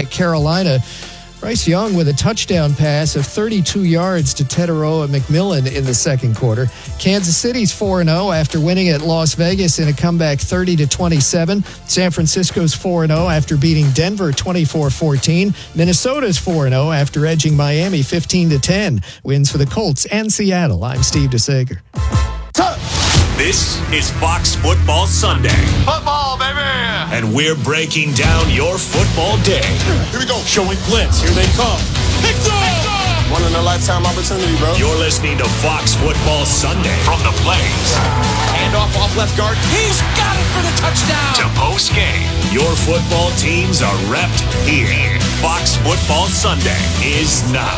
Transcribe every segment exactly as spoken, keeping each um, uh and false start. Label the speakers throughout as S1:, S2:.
S1: at Carolina. Bryce Young with a touchdown pass of thirty-two yards to Teteroa McMillan in the second quarter. Kansas City's four and oh after winning at Las Vegas in a comeback thirty to twenty-seven. San Francisco's four and oh after beating Denver twenty-four fourteen. Minnesota's four and oh after edging Miami fifteen to ten. Wins for the Colts and Seattle. I'm Steve DeSager.
S2: This is Fox Football Sunday.
S3: Football, baby!
S2: And we're breaking down your football day.
S3: Here we go.
S2: Showing blitz. Here they come.
S3: Picked off! One in a lifetime opportunity, bro.
S2: You're listening to Fox Football Sunday from the Blaze.
S3: Hand off off left guard. He's got it for the touchdown.
S2: To post game. Your football teams are repped here. Fox Football Sunday is now.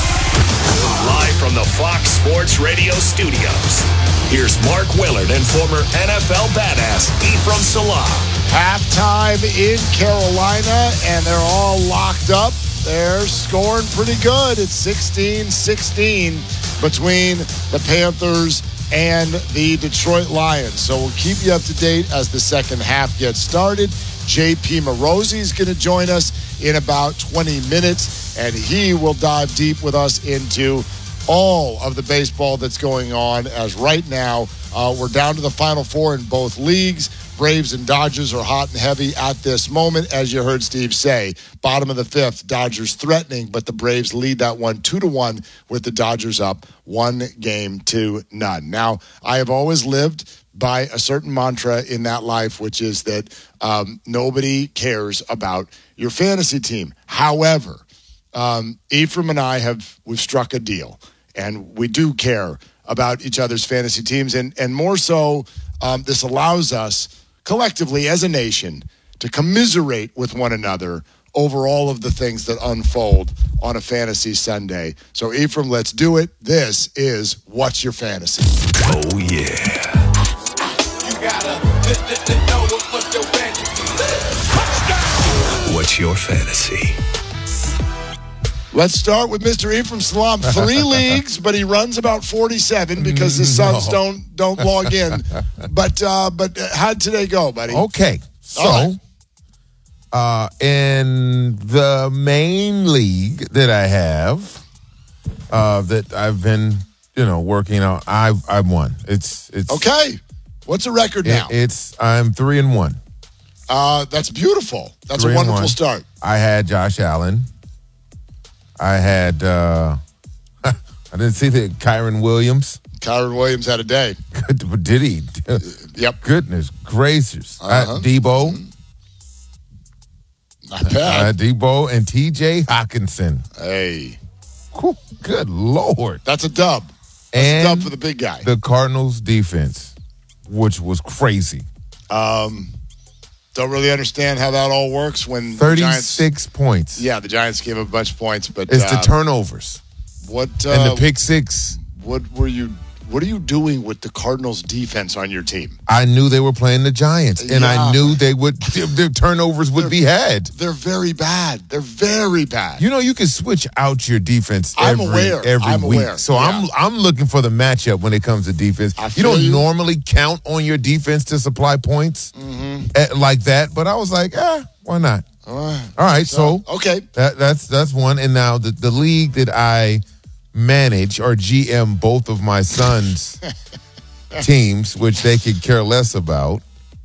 S2: Live from the Fox Sports Radio studios. Here's Mark Willard and former N F L badass Ephraim Salah.
S4: Halftime in Carolina, and they're all locked up. They're scoring pretty good. It's sixteen sixteen between the Panthers and the Detroit Lions. So we'll keep you up to date as the second half gets started. J P Morosi is going to join us in about twenty minutes, and he will dive deep with us into all of the baseball that's going on, as right now uh, we're down to the Final Four in both leagues. Braves and Dodgers are hot and heavy at this moment, as you heard Steve say. Bottom of the fifth, Dodgers threatening, but the Braves lead that one two to one with the Dodgers up one game to none. Now, I have always lived by a certain mantra in that life, which is that um, nobody cares about your fantasy team. However, um, Ephraim and I have we've struck a deal. And we do care about each other's fantasy teams. And, and more so, um, this allows us collectively as a nation to commiserate with one another over all of the things that unfold on a fantasy Sunday. So, Ephraim, let's do it. This is What's Your Fantasy?
S2: Oh, yeah.
S3: You gotta know what's your fantasy. Touchdown!
S2: What's your fantasy?
S4: Let's start with Mister Ephraim Salam. Three leagues, but he runs about forty-seven because his sons no. don't don't log in. But uh, but how'd today go, buddy?
S5: Okay, so
S4: right.
S5: uh, in the main league that I have, uh, that I've been you know working on, I've I've won. It's it's
S4: okay. What's the record
S5: it,
S4: now?
S5: It's I'm three and one.
S4: Uh, that's beautiful. That's
S5: three
S4: a wonderful
S5: one.
S4: start.
S5: I had Josh Allen. I had, uh, I didn't see the Kyron Williams.
S4: Kyron Williams had a day.
S5: But did he?
S4: Uh, yep.
S5: Goodness gracious.
S4: Uh-huh.
S5: I had Debo.
S4: Not bad.
S5: I had Debo and T J Hawkinson.
S4: Hey.
S5: Whew, good Lord.
S4: That's a dub. That's
S5: and
S4: a dub for the big guy.
S5: The Cardinals defense, which was crazy.
S4: Um, don't really understand how that all works when
S5: thirty-six
S4: the Giants,
S5: points.
S4: Yeah, the Giants gave up a bunch of points, but
S5: it's
S4: uh,
S5: the turnovers.
S4: What uh,
S5: and the pick six.
S4: What were you what are you doing with the Cardinals defense on your team?
S5: I knew they were playing the Giants, and
S4: yeah.
S5: I knew they would their turnovers would
S4: they're,
S5: be had.
S4: They're very bad. They're very bad.
S5: You know, you can switch out your defense every,
S4: I'm aware.
S5: every
S4: I'm
S5: week.
S4: aware.
S5: So
S4: yeah.
S5: I'm I'm looking for the matchup when it comes to defense.
S4: I
S5: You
S4: feel
S5: don't
S4: you.
S5: normally count on your defense to supply points
S4: mm-hmm.
S5: at, like that, but I was like, ah, why not?
S4: All right.
S5: All right, so,
S4: so okay.
S5: That, that's that's one. And now the, the league that I manage or G M both of my sons' teams, which they could care less about.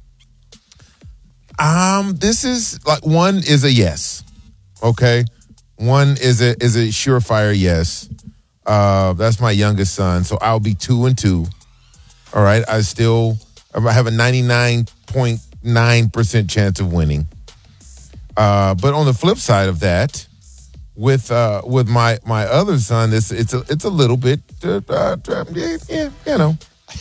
S5: Um, this is like one is a yes. Okay. One is a is a surefire yes. Uh, that's my youngest son, so I'll be two and two. All right. I still I have a ninety-nine point nine percent chance of winning. Uh, but on the flip side of that, with uh, with my, my other son, it's it's a it's a little bit uh, uh, yeah, yeah, you know.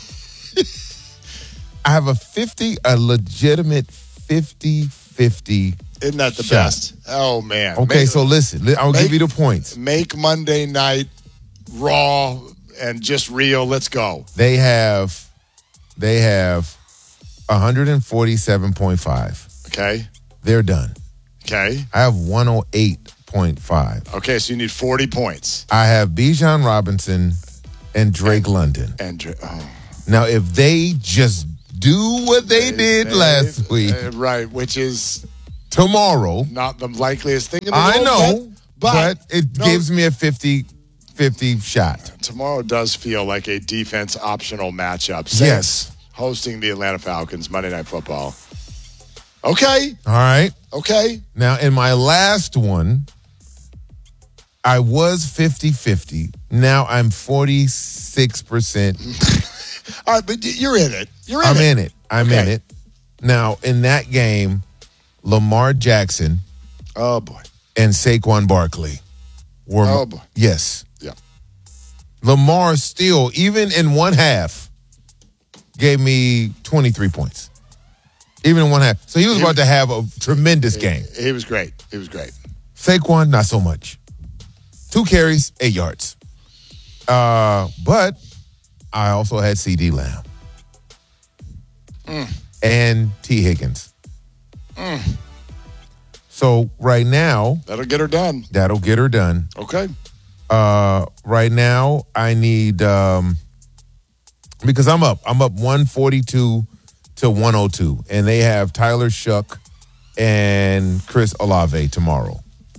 S5: I have a fifty, a legitimate fifty-fifty.
S4: Isn't that the
S5: shot.
S4: best? Oh man.
S5: Okay,
S4: make,
S5: so listen, I'll
S4: make,
S5: give you the points.
S4: Make Monday night raw and just real. Let's go.
S5: They have they have one forty-seven point five.
S4: Okay.
S5: They're done.
S4: Okay.
S5: I have one oh eight point five.
S4: Okay, so you need forty points.
S5: I have Bijan Robinson and Drake
S4: and,
S5: London.
S4: And oh.
S5: Now, if they just do what they, they did
S4: they,
S5: last week,
S4: uh, right? Which is
S5: tomorrow.
S4: Not the likeliest thing in the
S5: I
S4: world.
S5: know,
S4: but,
S5: but,
S4: but
S5: it
S4: no,
S5: gives me a fifty fifty shot.
S4: Tomorrow does feel like a defense optional matchup. Saints
S5: Yes.
S4: hosting the Atlanta Falcons, Monday Night Football. Okay.
S5: All right.
S4: Okay.
S5: Now, in my last one, I was fifty-fifty. Now I'm forty-six percent.
S4: All right, but you're in it. You're in
S5: I'm
S4: it.
S5: in it. I'm
S4: Okay.
S5: in it. Now, in that game, Lamar Jackson
S4: Oh, boy.
S5: and Saquon Barkley were.
S4: Oh, boy.
S5: Yes.
S4: Yeah.
S5: Lamar still, even in one half, gave me twenty-three points. Even in one half. So he was
S4: He-
S5: about to have a tremendous game.
S4: He was great. He was great.
S5: Saquon, not so much. Two carries, eight yards. Uh, but I also had C D Lamb.
S4: Mm.
S5: And T. Higgins.
S4: Mm.
S5: So right now,
S4: That'll get her done.
S5: that'll get her done.
S4: Okay.
S5: Uh, right now, I need um, because I'm up. I'm up one forty-two to one oh two, and they have Tyler Shuck and Chris Olave tomorrow.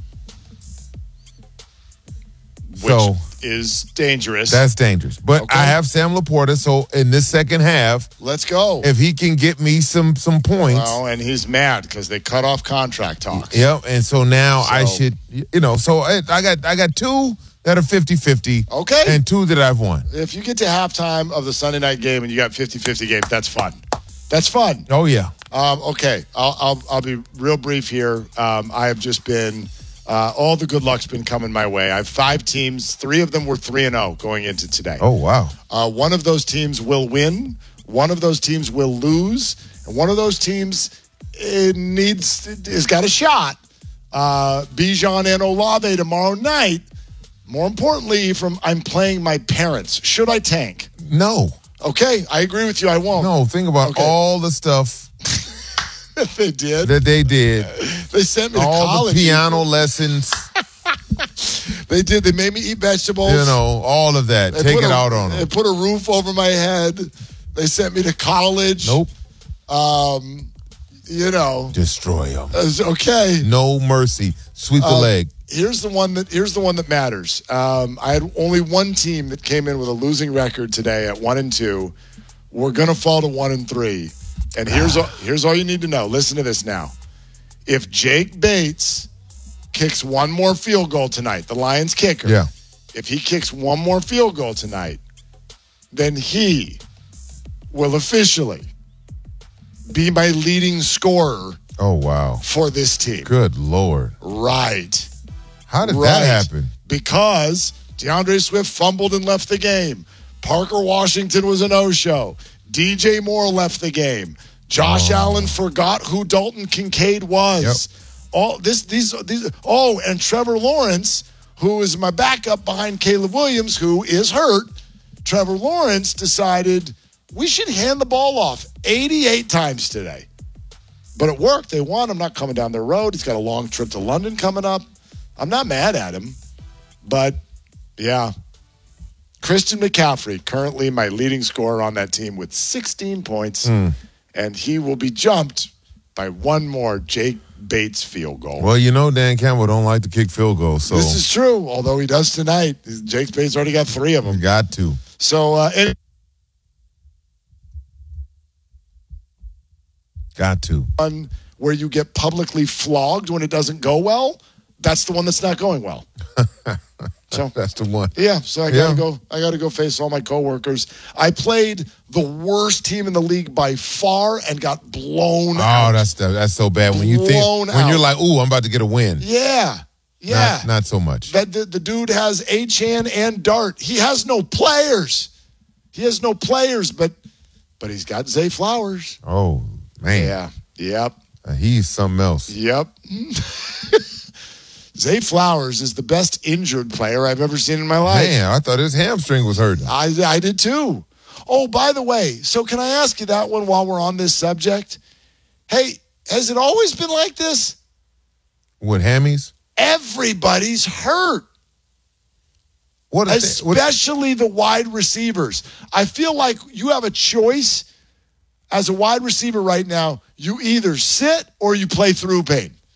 S4: Which
S5: So
S4: is dangerous.
S5: that's dangerous. But
S4: Okay.
S5: I have Sam Laporta, so in this second half,
S4: Let's go.
S5: if he can get me some some points,
S4: Well, and he's mad because they cut off contract talks.
S5: yep. And so now I
S4: So-
S5: should, you know, so I, I got I got two that are fifty-fifty,
S4: Okay.
S5: and two that I've won.
S4: If you get to halftime of the Sunday night game and you got fifty-fifty games, that's fun. That's fun.
S5: Oh yeah.
S4: Um, okay, I'll, I'll I'll be real brief here. Um, I have just been uh, all the good luck's been coming my way. I have five teams. Three of them were three and zero going into today.
S5: Oh wow.
S4: Uh, one of those teams will win. One of those teams will lose, and one of those teams it needs has got a shot. Uh, Bijan and Olave tomorrow night. More importantly, from I'm playing my parents. Should I tank?
S5: No.
S4: Okay, I agree with you. I won't.
S5: No, think about
S4: Okay.
S5: all the stuff
S4: They did.
S5: that they did.
S4: They sent me to
S5: All
S4: college.
S5: the piano lessons,
S4: They did. They made me eat vegetables.
S5: you know, all of that.
S4: They
S5: Take
S4: put
S5: it
S4: a-
S5: out on
S4: They
S5: them.
S4: put a roof over my head. They sent me to college.
S5: Nope.
S4: Um, you know,
S5: Destroy them.
S4: it's okay.
S5: No mercy. Sweep the
S4: Uh,
S5: leg.
S4: Here's the one that here's the one that matters. Um, I had only one team that came in with a losing record today at one and two. We're gonna fall to one and three. And here's all, here's all you need to know. Listen to this now. If Jake Bates kicks one more field goal tonight, the Lions kicker.
S5: Yeah.
S4: If he kicks one more field goal tonight, then he will officially be my leading scorer
S5: Oh wow.
S4: for this team.
S5: Good Lord.
S4: Right.
S5: How did
S4: Right.
S5: that happen?
S4: Because DeAndre Swift fumbled and left the game. Parker Washington was a no-show. D J Moore left the game. Josh
S5: Oh.
S4: Allen forgot who Dalton Kincaid was.
S5: Yep.
S4: All this, these, these. Oh, and Trevor Lawrence, who is my backup behind Caleb Williams, who is hurt. Trevor Lawrence decided we should hand the ball off eighty-eight times today. But it worked. They won. I'm not coming down their road. He's got a long trip to London coming up. I'm not mad at him. But, yeah. Christian McCaffrey, currently my leading scorer on that team with sixteen points.
S5: Mm.
S4: And he will be jumped by one more Jake Bates field goal.
S5: Well, you know Dan Campbell don't like to kick field goals, so
S4: This is true, although he does tonight. Jake Bates already got three of
S5: you
S4: them.
S5: got to.
S4: So, uh, any-
S5: Got to.
S4: one where you get publicly flogged when it doesn't go well, that's the one that's not going well. So
S5: That's the one.
S4: yeah, so I gotta
S5: Yeah.
S4: go. I gotta go face all my coworkers. I played the worst team in the league by far and got blown
S5: Oh,
S4: out.
S5: that's the, that's so bad. When you think
S4: Blown
S5: when you're
S4: out.
S5: like, ooh, I'm about to get a win.
S4: yeah, yeah.
S5: Not, not so much.
S4: That the, the dude has Achane and Dart. He has no players. He has no players, but but he's got Zay Flowers.
S5: Oh man.
S4: Yeah. Yep.
S5: Uh, he's something else.
S4: Yep. Zay Flowers is the best injured player I've ever seen in my life.
S5: Man, I thought his hamstring was hurting.
S4: I, I did too. Oh, by the way, so can I ask you that one while we're on this subject? Hey, has it always been like this?
S5: With hammies?
S4: Everybody's hurt,
S5: What is that? What,
S4: especially the wide receivers. I feel like you have a choice as a wide receiver right now. You either sit or you play through pain.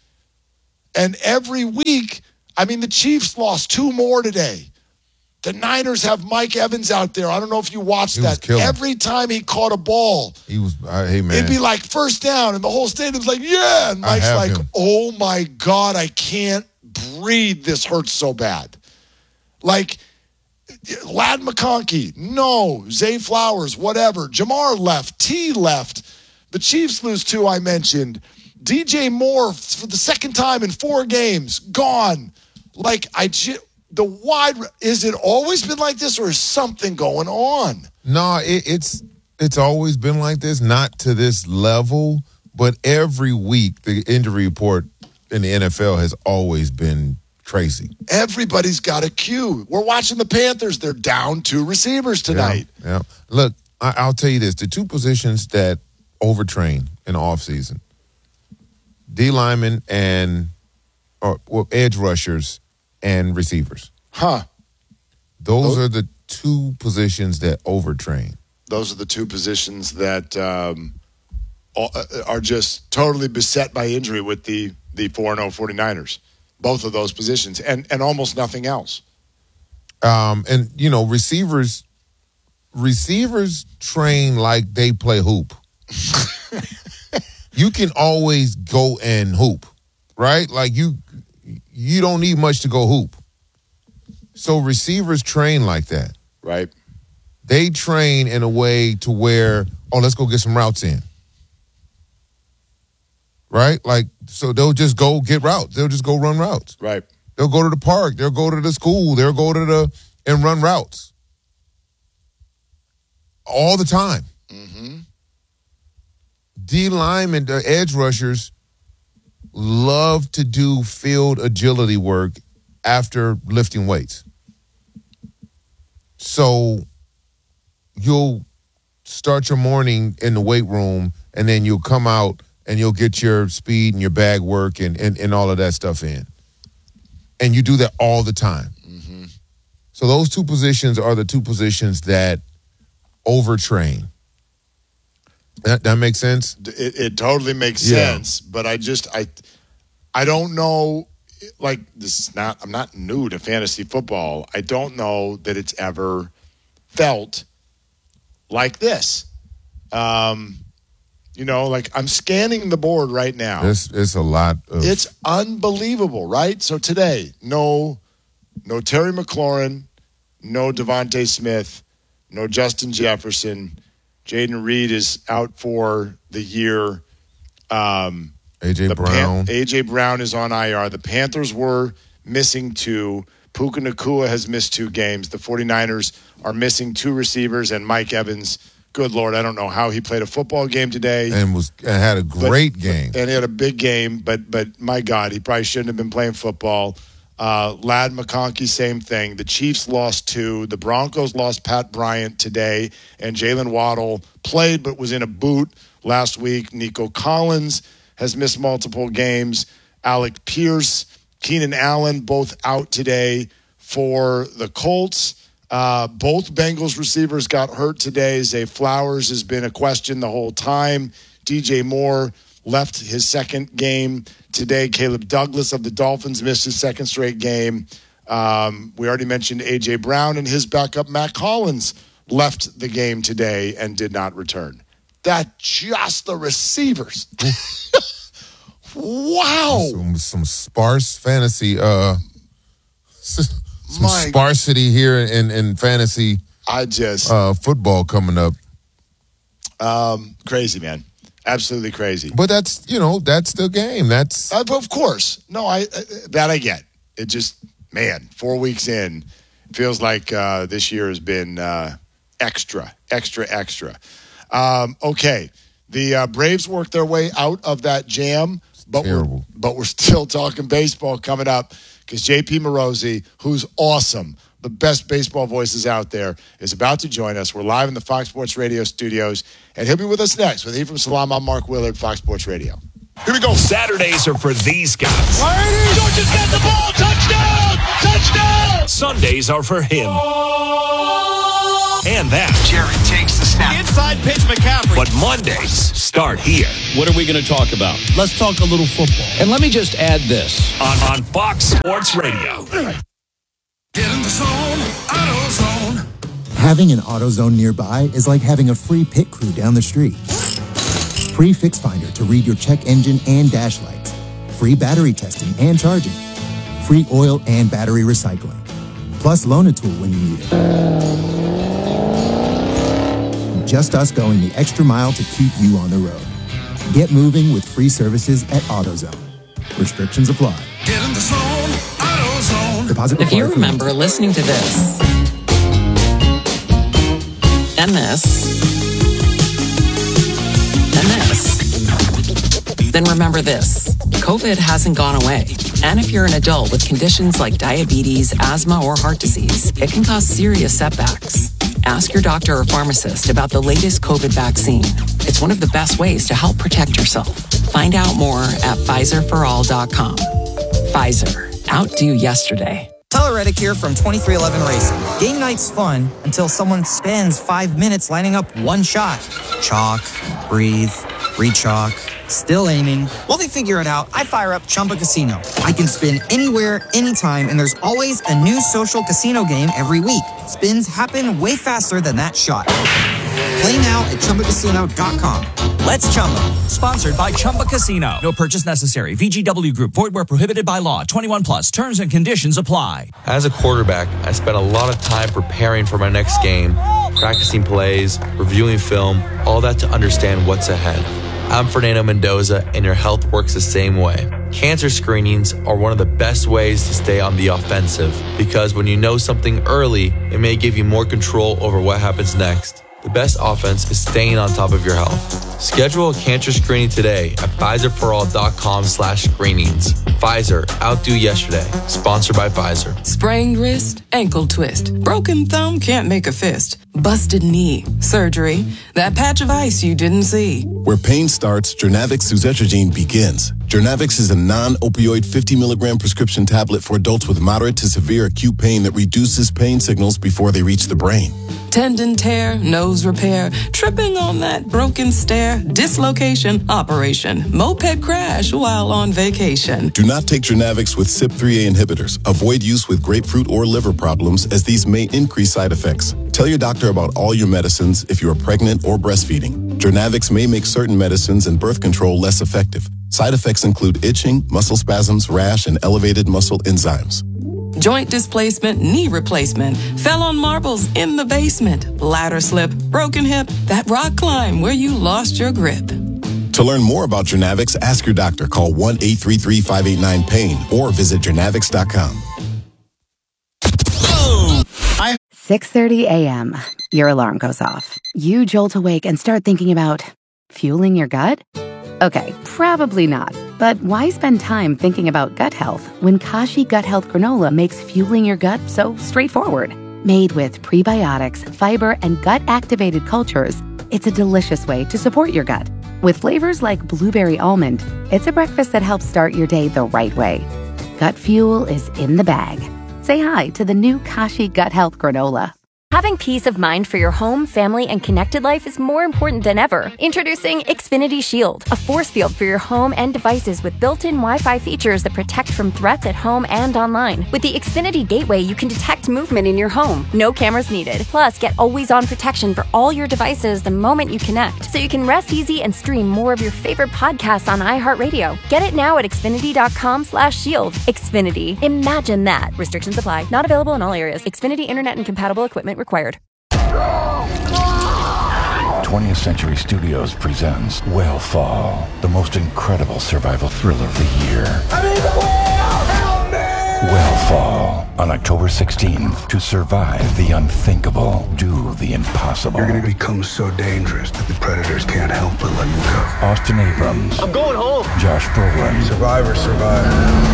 S4: And every week, I mean, the Chiefs lost two more today. The Niners have Mike Evans out there. I don't know if you watched
S5: He was
S4: that.
S5: killing.
S4: Every time he caught a ball,
S5: He was, uh, hey, man.
S4: it'd be like first down, and the whole stadium's like, yeah. And
S5: I
S4: Mike's
S5: have
S4: like,
S5: him.
S4: oh, my God, I can't breathe. This hurts so bad. Like, Lad McConkey, no. Zay Flowers, whatever. Jamar left. T left. The Chiefs lose two, I mentioned. D J Moore, for the second time in four games, gone. Like, I just... The wide, is it always been like this, or is something going on?
S5: No, it, it's it's always been like this, not to this level, but every week the injury report in the N F L has always been crazy.
S4: Everybody's got a cue. We're watching the Panthers. They're down two receivers tonight.
S5: Yeah. yeah. Look, I, I'll tell you this: the two positions that overtrain in the offseason, D linemen and or, or edge rushers and receivers.
S4: Huh.
S5: Those, Those are the two positions that overtrain.
S4: Those are the two positions that um, are just totally beset by injury with the the four and oh 49ers. Both of those positions, and, and almost nothing else.
S5: Um, and, you know, receivers, receivers train like they play hoop. You can always go and hoop, right? Like you... You don't need much to go hoop. So receivers train like that.
S4: Right.
S5: They train in a way to where, oh, let's go get some routes in. Right? Like, so they'll just go get routes. They'll just go run routes.
S4: Right.
S5: They'll go to the park. They'll go to the school. They'll go to the, and run routes. All the time.
S4: Mm-hmm.
S5: D linemen, the edge rushers, love to do field agility work after lifting weights. So you'll start your morning in the weight room, and then you'll come out and you'll get your speed and your bag work and, and, and all of that stuff in. And you do that all the time.
S4: Mm-hmm.
S5: So those two positions are the two positions that overtrain. That, that makes sense?
S4: It, it totally makes
S5: Yeah.
S4: sense, but I just I I don't know. Like, this is not. I'm not new to fantasy football. I don't know that it's ever felt like this. Um, you know, like I'm scanning the board right now.
S5: It's, it's a lot of...
S4: It's unbelievable, right? So today, no, no Terry McLaurin, no Devontae Smith, no Justin Jefferson. Jaden Reed is out for the year. Um,
S5: A J
S4: the
S5: Brown.
S4: Pan- A J Brown is on I R. The Panthers were missing two. Puka Nacua has missed two games. The 49ers are missing two receivers, and Mike Evans, good Lord, I don't know how he played a football game today.
S5: and was and had a great
S4: But-
S5: game.
S4: And he had a big game, but but my God, he probably shouldn't have been playing football. Uh, Lad McConkey, same thing. The Chiefs lost two. The Broncos lost Pat Bryant today, and Jalen Waddle played but was in a boot last week. Nico Collins has missed multiple games. Alec Pierce, Keenan Allen, both out today for the Colts. Uh, both Bengals receivers got hurt today. Zay Flowers has been a question the whole time. D J Moore left his second game today. Caleb Douglas of the Dolphins missed his second straight game. Um, we already mentioned A J Brown, and his backup, Matt Collins, left the game today and did not return. That's just the receivers. Wow.
S5: Some, some sparse fantasy, uh, some
S4: My-
S5: sparsity here in, in fantasy
S4: I just,
S5: uh, football coming up.
S4: um, crazy, man. Absolutely crazy.
S5: But that's, you know, that's the game. That's
S4: Uh, of course. No, I uh, that I get. It just, man, four weeks in, feels like uh, this year has been uh, extra, extra, extra. Um, okay, the uh, Braves worked their way out of that jam, but we're,
S5: terrible.
S4: but we're still talking baseball coming up because J P Morosi, who's awesome, the best baseball voices out there, is about to join us. We're live in the Fox Sports Radio studios, and he'll be with us next with Ephraim Salam. I'm Mark Willard, Fox Sports Radio.
S2: Here we go. Saturdays are for these guys.
S3: Georgia's got the ball. Touchdown! Touchdown!
S2: Sundays are for him. And that.
S3: Jerry takes the snap. Inside pitch, McCaffrey.
S2: But Mondays start here.
S6: What are we going to talk about?
S7: Let's talk a little football.
S6: And let me just add this.
S2: On, on Fox Sports Radio.
S8: Get in the zone, AutoZone.
S9: Having an AutoZone nearby is like having a free pit crew down the street. Free Fix Finder to read your check engine and dash lights. Free battery testing and charging. Free oil and battery recycling. Plus loan a tool when you need it. Just us going the extra mile to keep you on the road. Get moving with free services at AutoZone. Restrictions apply.
S8: Get in the zone, AutoZone.
S9: Deposit
S10: If you
S9: required for
S10: remember
S9: lease.
S10: listening to this and this and this, then remember this. COVID hasn't gone away. And if you're an adult with conditions like diabetes, asthma, or heart disease, it can cause serious setbacks. Ask your doctor or pharmacist about the latest COVID vaccine. It's one of the best ways to help protect yourself. Find out more at Pfizer for all dot com. Pfizer. Outdo yesterday.
S11: Tyler Reddick here from twenty-three eleven Racing. Game night's fun until someone spends five minutes lining up one shot. Chalk, breathe, re-chalk, still aiming. While they figure it out, I fire up Chumba Casino. I can spin anywhere, anytime, and there's always a new social casino game every week. Spins happen way faster than that shot. Play now at Chumba Casino dot com. Let's Chumba.
S12: Sponsored by Chumba Casino. No purchase necessary. V G W Group. Void where prohibited by law. twenty-one plus. Terms and conditions apply.
S13: As a quarterback, I spent a lot of time preparing for my next game, practicing plays, reviewing film, all that to understand what's ahead. I'm Fernando Mendoza, and your health works the same way. Cancer screenings are one of the best ways to stay on the offensive, because when you know something early, it may give you more control over what happens next. The best offense is staying on top of your health. Schedule a cancer screening today at Pfizer for all dot com slash screenings. Pfizer, outdo yesterday. Sponsored by Pfizer.
S10: Sprained wrist, ankle twist. Broken thumb, can't make a fist. Busted knee, surgery. That patch of ice you didn't see.
S14: Where pain starts, Jernavix suzetrigine begins. Jernavix is a non-opioid fifty milligram prescription tablet for adults with moderate to severe acute pain that reduces pain signals before they reach the brain.
S10: Tendon tear, nose repair, tripping on that broken stair, dislocation, operation, moped crash while on vacation.
S14: Do not take Jernavix with C Y P three A inhibitors. Avoid use with grapefruit or liver problems, as these may increase side effects. Tell your doctor about all your medicines if you are pregnant or breastfeeding. Jernavix may make certain medicines and birth control less effective. Side effects include itching, muscle spasms, rash, and elevated muscle enzymes.
S10: Joint displacement, knee replacement, fell on marbles in the basement, ladder slip, broken hip, that rock climb where you lost your grip.
S14: To learn more about Jernavix, ask your doctor. Call one eight three three, five eight nine, pain or visit jernavix dot com.
S15: six thirty a.m. Your alarm goes off. You jolt awake and start thinking about fueling your gut? Okay, probably not. But why spend time thinking about gut health when Kashi Gut Health Granola makes fueling your gut so straightforward? Made with prebiotics, fiber, and gut-activated cultures, it's a delicious way to support your gut. With flavors like blueberry almond, it's a breakfast that helps start your day the right way. Gut fuel is in the bag. Say hi to the new Kashi Gut Health Granola.
S16: Having peace of mind for your home, family, and connected life is more important than ever. Introducing Xfinity Shield, a force field for your home and devices with built-in Wi-Fi features that protect from threats at home and online. With the Xfinity Gateway, you can detect movement in your home. No cameras needed. Plus, get always-on protection for all your devices the moment you connect, so you can rest easy and stream more of your favorite podcasts on iHeartRadio. Get it now at Xfinity dot com slash shield. Xfinity. Imagine that. Restrictions apply. Not available in all areas. Xfinity Internet and compatible equipment required.
S17: twentieth Century Studios presents Whale the most incredible survival thriller of the year. I mean, help me! Whale on October sixteenth. To survive the unthinkable, do the impossible.
S18: You're going to become so dangerous that the predators can't help but let you go.
S17: Austin Abrams.
S18: I'm going home.
S17: Josh Brolin.
S18: Survivor, survivor.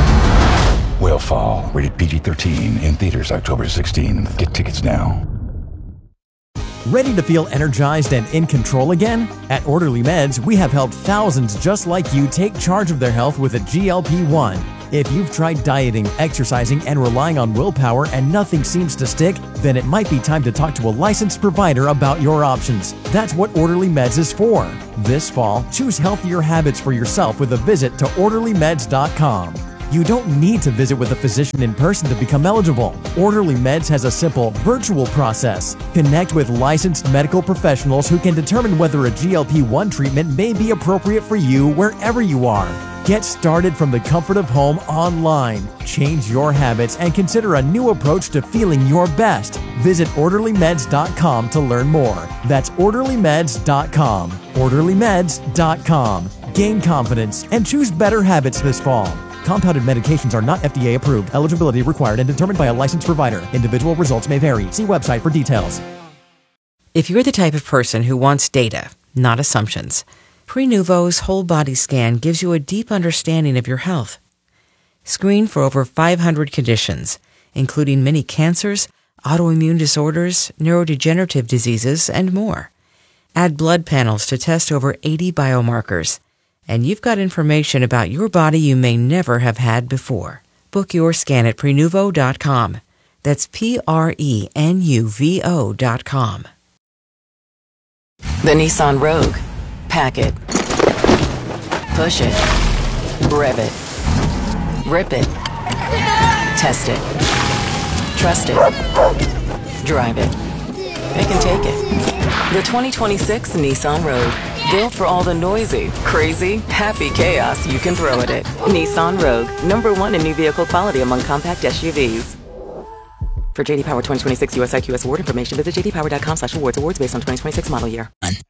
S17: Whale rated P G thirteen, in theaters October sixteenth. Get tickets now.
S19: Ready to feel energized and in control again? At Orderly Meds, we have helped thousands just like you take charge of their health with a G L P one. If you've tried dieting, exercising, and relying on willpower and nothing seems to stick, then it might be time to talk to a licensed provider about your options. That's what Orderly Meds is for. This fall, choose healthier habits for yourself with a visit to orderly meds dot com. You don't need to visit with a physician in person to become eligible. Orderly Meds has a simple, virtual process. Connect with licensed medical professionals who can determine whether a G L P one treatment may be appropriate for you wherever you are. Get started from the comfort of home online. Change your habits and consider a new approach to feeling your best. Visit orderly meds dot com to learn more. That's orderly meds dot com. orderly meds dot com. Gain confidence and choose better habits this fall. Compounded medications are not F D A approved. Eligibility required and determined by a licensed provider. Individual results may vary. See website for details.
S7: If you're the type of person who wants data, not assumptions, Prenuvo's whole body scan gives you a deep understanding of your health. Screen for over five hundred conditions, including many cancers, autoimmune disorders, neurodegenerative diseases, and more. Add blood panels to test over eighty biomarkers, and you've got information about your body you may never have had before. Book your scan at prenuvo dot com. That's P R E N U V O dot com.
S10: The Nissan Rogue. Pack it. Push it. Rev it. Rip it. Test it. Trust it. Drive it. It can take it. The twenty twenty-six Nissan Rogue. Built for all the noisy, crazy, happy chaos you can throw at it. Nissan Rogue. Number one in new vehicle quality among compact S U Vs. For J D Power twenty twenty-six U S I Q S award information, visit j d power dot com slash awards. Awards based on twenty twenty-six model year.